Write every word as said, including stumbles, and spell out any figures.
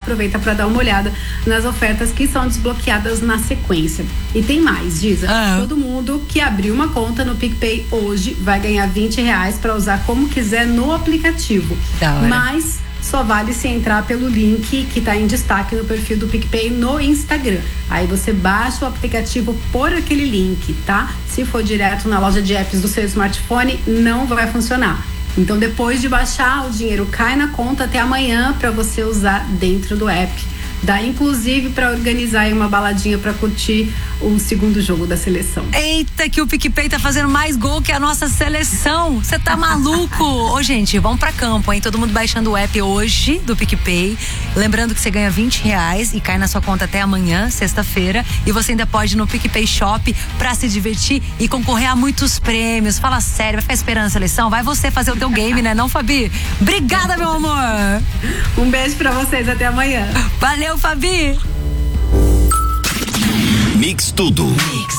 aproveita para dar uma olhada nas ofertas que são desbloqueadas na sequência. E tem mais, Giza. Ah. Todo mundo que abrir uma conta no PicPay hoje vai ganhar vinte reais para usar como quiser no aplicativo. Mas só vale se entrar pelo link que está em destaque no perfil do PicPay no Instagram. Aí você baixa o aplicativo por aquele link, tá? Se for direto na loja de apps do seu smartphone, não vai funcionar. Então, depois de baixar, o dinheiro cai na conta até amanhã para você usar dentro do app. Dá inclusive para organizar aí uma baladinha para curtir o segundo jogo da seleção. Eita, que o PicPay tá fazendo mais gol que a nossa seleção. Você tá maluco? Ô, gente, vamos pra campo, hein? Todo mundo baixando o app hoje do PicPay. Lembrando que você ganha vinte reais e cai na sua conta até amanhã, sexta-feira. E você ainda pode ir no PicPay Shop pra se divertir e concorrer a muitos prêmios. Fala sério, vai ficar esperando a seleção? Vai você fazer o teu game, né? Não, Fabi? Obrigada, meu amor. Um beijo pra vocês, até amanhã. Valeu, Fabi. Mix Tudo. Mix.